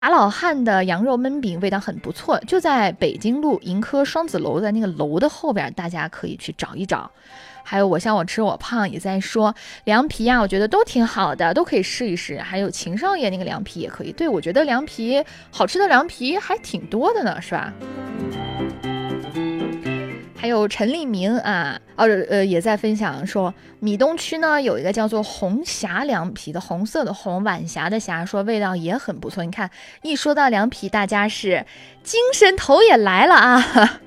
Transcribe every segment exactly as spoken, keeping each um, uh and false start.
马老汉的羊肉焖饼味道很不错，就在北京路盈科双子楼的那个楼的后边，大家可以去找一找。还有我像我吃我胖也在说凉皮啊，我觉得都挺好的，都可以试一试。还有秦少爷那个凉皮也可以，对，我觉得凉皮好吃的凉皮还挺多的呢，是吧？还有陈立明啊，呃呃，也在分享说，米东区呢有一个叫做红霞凉皮的，红色的红，晚霞的霞，说味道也很不错。你看，一说到凉皮，大家是精神头也来了啊。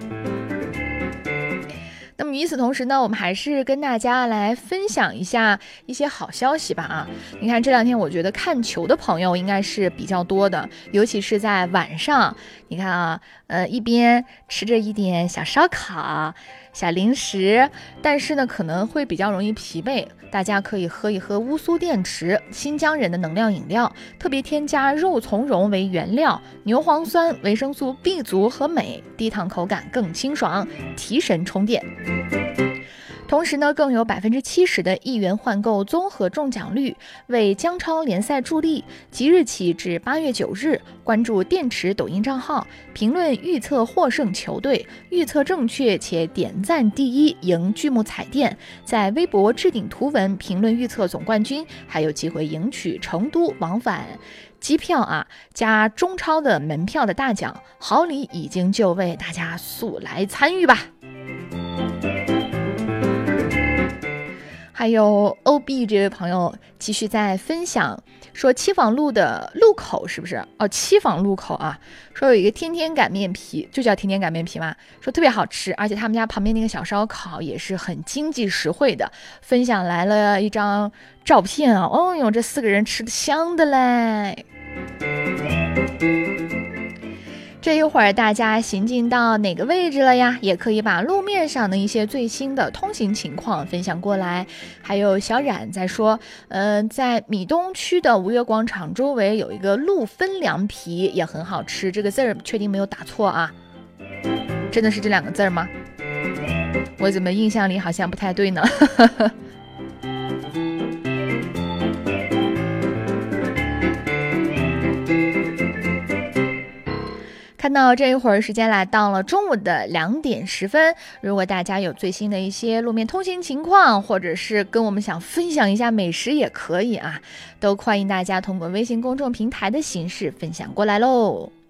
那么与此同时呢，我们还是跟大家来分享一下一些好消息吧啊！你看这两天，我觉得看球的朋友应该是比较多的，尤其是在晚上。你看啊，呃，一边吃着一点小烧烤、小零食，但是呢，可能会比较容易疲惫。大家可以喝一喝乌苏电池，新疆人的能量饮料，特别添加肉苁蓉为原料，牛磺酸、维生素 B 族和镁，低糖口感更清爽，提神充电。同时呢，更有百分之七十的一元换购综合中奖率，为姜超联赛助力。即日起至八月九日，关注电池抖音账号，评论预测获胜球队，预测正确且点赞第一赢巨幕彩电。在微博置顶图文评论预测总冠军，还有机会赢取成都往返机票啊，加中超的门票的大奖，好礼已经就位，大家速来参与吧。还有 O B 这位朋友继续在分享说，七坊路的路口是不是哦？七坊路口啊，说有一个天天擀面皮，就叫天天擀面皮嘛，说特别好吃，而且他们家旁边那个小烧烤也是很经济实惠的。分享来了一张照片啊，哦哟，这四个人吃的香的嘞。这一会儿大家行进到哪个位置了呀？也可以把路面上的一些最新的通行情况分享过来。还有小冉在说，呃，在米东区的吴越广场周围有一个路分凉皮，也很好吃。这个字儿确定没有打错啊？真的是这两个字吗？我怎么印象里好像不太对呢？看到这一会儿时间来到了中午的两点十分，如果大家有最新的一些路面通行情况，或者是跟我们想分享一下美食也可以啊，都欢迎大家通过微信公众平台的形式分享过来喽。